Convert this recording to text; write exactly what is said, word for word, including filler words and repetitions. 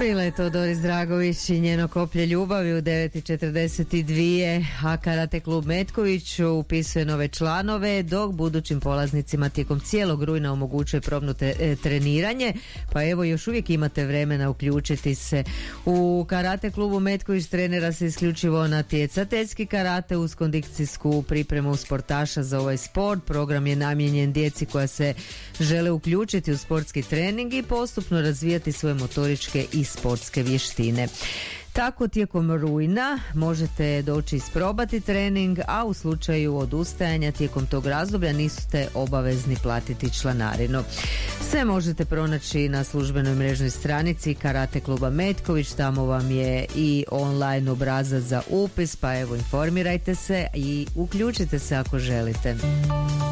Bila je to Doris Dragović i njeno koplje ljubavi u devet i četrdeset dva, a Karate klub Metković upisuje nove članove, dok budućim polaznicima tijekom cijelog rujna omogućuje probno te, treniranje, pa evo još uvijek imate vremena uključiti se. U Karate klubu Metković trenira se isključivo natjecateljski karate uz kondicijsku pripremu sportaša za ovaj sport. Program je namijenjen djeci koja se žele uključiti u sportski trening i postupno razvijati svoje motoričke i sportske vještine. Tako tijekom rujna možete doći isprobati trening, a u slučaju odustajanja tijekom tog razdoblja niste obavezni platiti članarinu. Sve možete pronaći na službenoj mrežnoj stranici Karate kluba Metković, tamo vam je i online obrazac za upis, pa evo informirajte se i uključite se ako želite.